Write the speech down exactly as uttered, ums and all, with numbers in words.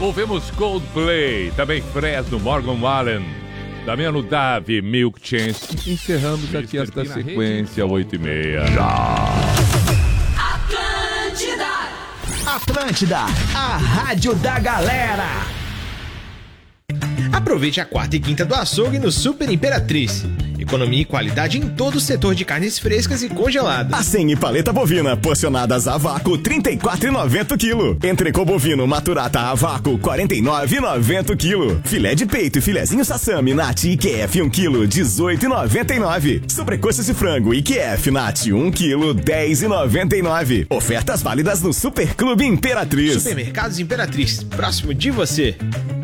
Ouvimos Coldplay, também Fresno, Morgan Wallen, Damiano Davi, Milk Chance. Encerramos aqui esta sequência, oito e meia. Já! Atlântida! Atlântida, a rádio da galera! Aproveite a quarta e quinta do açougue no Super Imperatriz. Economia e qualidade em todo o setor de carnes frescas e congeladas. Acém e paleta bovina, porcionadas a vácuo, trinta e quatro reais e noventa centavos quilo. Entrecô bovino maturata a vácuo, quarenta e nove reais e noventa centavos quilo. Filé de peito e filezinho sassami, Nat e Q F um quilo, dezoito reais e noventa e nove centavos. Sobrecoxas de frango e Q F Nat um quilo, dez reais e noventa e nove centavos. Ofertas válidas no Super Clube Imperatriz. Supermercados Imperatriz, próximo de você.